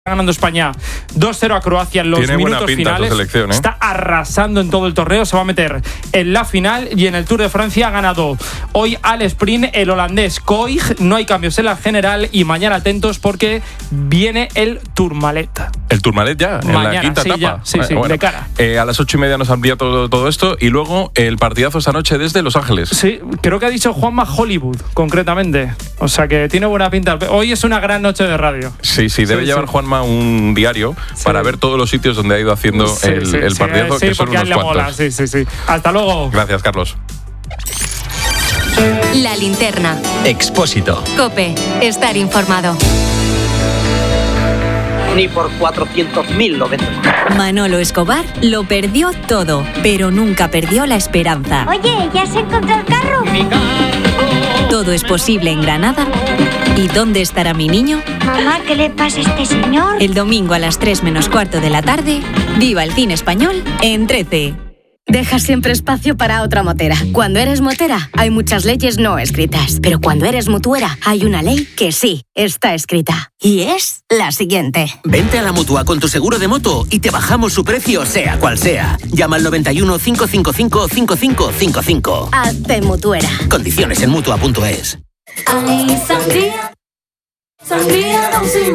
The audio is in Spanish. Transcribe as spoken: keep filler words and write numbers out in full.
ganando España dos cero a Croacia en los Tiene minutos buena pinta finales. esa selección, ¿eh? Está arrasando en todo el torneo. Se va a meter en la final. Y en el Tour de Francia ha ganado hoy al sprint el holandés Koig. No hay cambios en la general. Y mañana atentos porque viene el Tourmalet. El Tourmalet ya, en mañana, la quinta sí, etapa. Ya, sí, sí, bueno, de cara. Eh, a las ocho y media nos amplía todo, todo esto. Y luego el partidazo esta noche desde Los Ángeles. Sí, creo que ha dicho Juanma Hollywood, concretamente. O sea que tiene buena pinta. Hoy es una gran noche de radio. Sí, sí, debe sí, llevar sí. Juanma un diario sí. para ver todos los sitios donde ha ido haciendo sí, el, sí, el sí, partidazo, sí, que son porque a él unos le cuantos. mola. Sí, sí, sí. Hasta luego. Gracias, Carlos. La linterna. Expósito. COPE. Estar informado. Ni por cuatrocientos mil lo vendo. Manolo Escobar lo perdió todo, pero nunca perdió la esperanza. Oye, ¿ya se encontró el carro? Mi carro. Todo es posible en Granada. ¿Y dónde estará mi niño? Mamá, ¿qué le pasa a este señor? El domingo a las tres menos cuarto de la tarde, viva el cine español en trece. Deja siempre espacio para otra motera. Cuando eres motera, hay muchas leyes no escritas. Pero cuando eres mutuera, hay una ley que sí está escrita. Y es la siguiente. Vente a la Mutua con tu seguro de moto y te bajamos su precio, sea cual sea. Llama al noventa y uno, cinco cinco cinco, cinco cinco cinco cinco. Hazte mutuera. Condiciones en mutua punto es. Sangría, sangría,